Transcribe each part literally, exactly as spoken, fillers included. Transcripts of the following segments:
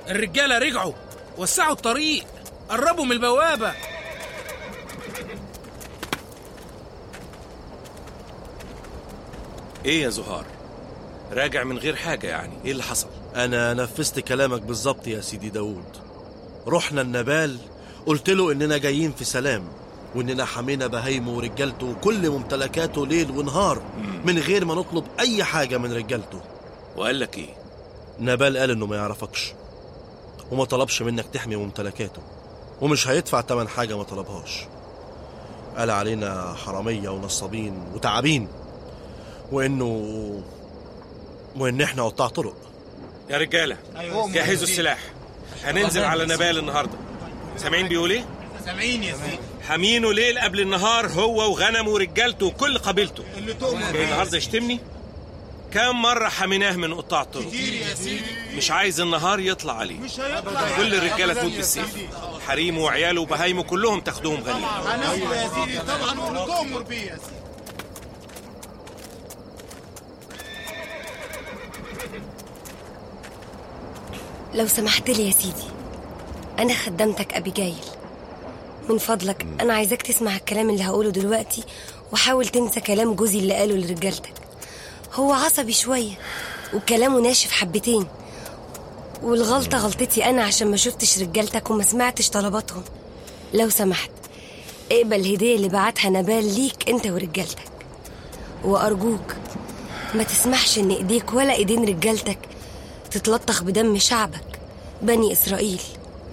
الرجالة رجعوا، وسعوا الطريق، قربوا من البوابة. ايه يا زهار، راجع من غير حاجة يعني؟ ايه اللي حصل؟ انا نفذت كلامك بالظبط يا سيدي داود. رحنا النبال، قلت له اننا جايين في سلام، واننا حمينا بهايمه ورجالته وكل ممتلكاته ليل ونهار من غير ما نطلب اي حاجة من رجالته. وقال لك ايه؟ نبال قال انه ما يعرفكش وما طلبش منك تحمي ممتلكاته، ومش هيدفع تمن حاجة ما طلبهاش. قال علينا حرامية ونصابين وتعابين، وانه وان احنا قطاع طرق. يا رجالة جهزوا السلاح، هننزل على نبال النهاردة. سامعين بيقول ايه؟ سامعين يا سيدي. حمينه ليل قبل النهار، هو وغنمه ورجالته وكل قبيلته. اللي تؤمن جاي النهارده يشتمني؟ كام مرة حميناه من قطاع الطرق؟ كتير يا سيدي. مش عايز النهار يطلع عليه. مش هيطلع. كل الرجالة تموت بالسيف، حريمه وعياله وبهايمه كلهم تاخدوهم غنيمة. هناخده يا سيدي طبعا، واللي تؤمر بيه يا سيدي. لو سمحت لي يا سيدي، أنا خدمتك أبيجايل، من فضلك أنا عايزاك تسمع الكلام اللي هقوله دلوقتي، وحاول تنسى كلام جوزي اللي قاله لرجالتك. هو عصبي شوية وكلامه ناشف حبتين، والغلطة غلطتي أنا عشان ما شفتش رجالتك وما سمعتش طلباتهم. لو سمحت اقبل الهدية اللي بعتها نبال ليك انت ورجالتك، وأرجوك ما تسمحش ان ايديك ولا ايدين رجالتك تتلطخ بدم شعبك بني إسرائيل.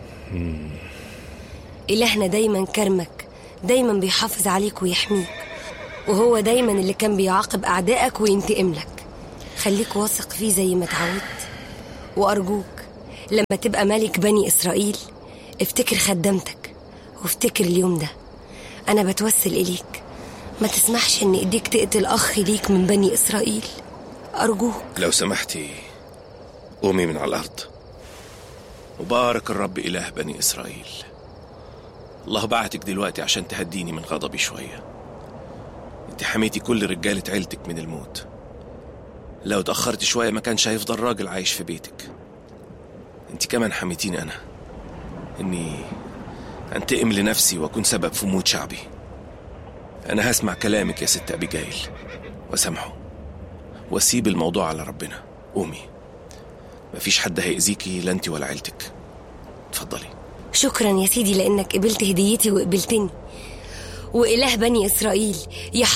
إلهنا دايما كرمك، دايما بيحافظ عليك ويحميك، وهو دايما اللي كان بيعاقب أعدائك وينتقم لك. خليك واثق فيه زي ما تعودت، وأرجوك لما تبقى ملك بني إسرائيل افتكر خدمتك وافتكر اليوم ده. أنا بتوسل إليك، ما تسمحش ان ايديك تقتل أخ ليك من بني إسرائيل، أرجوك. لو سمحتي قومي من على الأرض، وبارك الرب إله بني إسرائيل. الله بعتك دلوقتي عشان تهديني من غضبي شوية. انت حميتي كل رجالة عيلتك من الموت. لو اتأخرت شوية ما كانش هيفضل راجل عايش في بيتك. انت كمان حميتيني أنا اني انتقم لنفسي واكون سبب في موت شعبي. أنا هسمع كلامك يا ست أبيجايل وسامحه، واسيب الموضوع على ربنا. قومي، مفيش حد هيأذيكي، لا انت ولا عيلتك. اتفضلي. شكرا يا سيدي لأنك قبلت هديتي وقبلتني، وإله بني إسرائيل يحفظ